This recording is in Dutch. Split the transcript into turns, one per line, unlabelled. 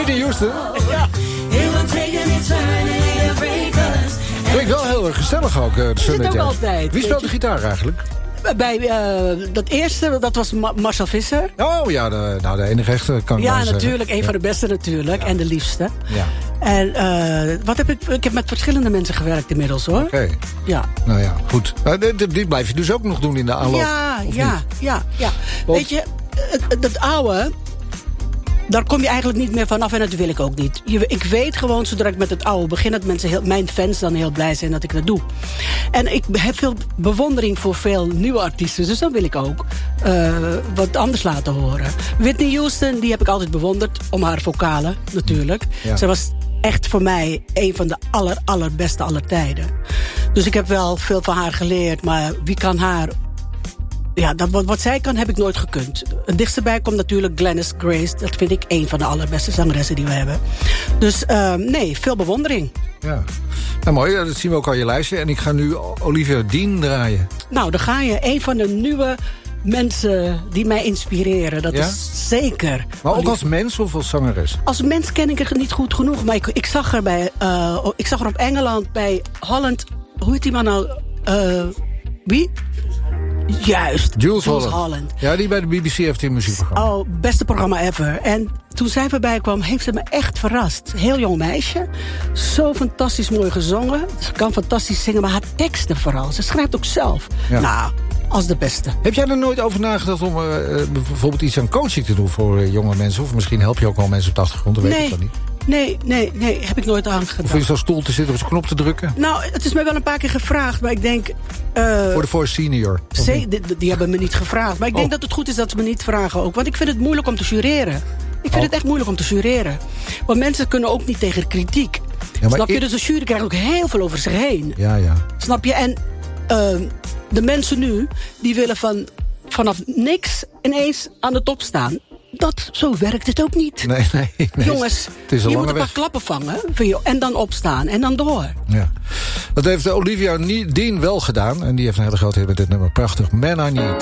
Whitney Houston.
Ja.
Klinkt wel heel erg gezellig ook, de Sunday
ook
Jazz.
altijd.
Wie speelt de gitaar eigenlijk?
Bij dat eerste, dat was Marcel Visser.
Oh ja, de enige echte kan ik
Ja,
maar zeggen.
natuurlijk. Een van de beste natuurlijk. Ja. En de liefste.
Ja.
En wat heb ik heb met verschillende mensen gewerkt inmiddels, hoor.
Oké.
Ja.
Nou ja, goed. Dit blijf je dus ook nog doen in de aanloop?
Ja. Weet je, dat oude... Daar kom je eigenlijk niet meer vanaf en dat wil ik ook niet. Ik weet gewoon, zodra ik met het oude begin... dat mensen mijn fans dan heel blij zijn dat ik dat doe. En ik heb veel bewondering voor veel nieuwe artiesten. Dus dan wil ik ook wat anders laten horen. Whitney Houston, die heb ik altijd bewonderd. Om haar vocalen, natuurlijk.
Ja.
Zij was echt voor mij een van de allerbeste aller tijden. Dus ik heb wel veel van haar geleerd. Maar wie kan haar... Ja, wat zij kan, heb ik nooit gekund. Het dichtst bij komt natuurlijk Glennis Grace. Dat vind ik een van de allerbeste zangeressen die we hebben. Dus nee, veel bewondering.
Ja. Nou mooi, dat zien we ook al je lijstje. En ik ga nu Olivia Dean draaien.
Nou, dan ga je. Een van de nieuwe mensen die mij inspireren. Dat is zeker.
Maar ook als mens of als zangeres?
Als mens ken ik er niet goed genoeg. Maar ik zag er ik zag er op Engeland bij Holland. Hoe heet die man nou? Wie? Juist,
Jules Holland. Ja, die bij de BBC heeft in muziekprogramma.
Oh, beste programma ever. En toen zij voorbij kwam, heeft ze me echt verrast. Heel jong meisje. Zo fantastisch mooi gezongen. Ze kan fantastisch zingen, maar haar teksten vooral. Ze schrijft ook zelf. Ja. Nou, als de beste.
Heb jij er nooit over nagedacht om bijvoorbeeld iets aan coaching te doen voor jonge mensen? Of misschien help je ook wel mensen op de achtergrond, dat weet ik dan niet.
Nee, heb ik nooit aan gedaan.
Of in zo'n stoel te zitten op zijn knop te drukken?
Nou, het is mij wel een paar keer gevraagd, maar ik denk...
voor de Voice Senior?
Die hebben me niet gevraagd. Maar ik denk dat het goed is dat ze me niet vragen ook. Want ik vind het moeilijk om te jureren. Ik vind het echt moeilijk om te jureren. Want mensen kunnen ook niet tegen kritiek. Ja, snap je? Dus de jury krijgt ook heel veel over zich heen.
Ja.
Snap je? En de mensen nu, die willen vanaf niks ineens aan de top staan. Zo werkt het ook niet.
Nee.
Jongens, je moet een paar klappen vangen. En dan opstaan. En dan door.
Ja. Dat heeft Olivia Dean wel gedaan. En die heeft een hele grote hit met dit nummer. Prachtig. Man I Need.